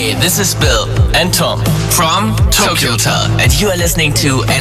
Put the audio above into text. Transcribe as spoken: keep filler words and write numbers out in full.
Hey, this is Bill and Tom from Tokyo Hotel, and you are listening to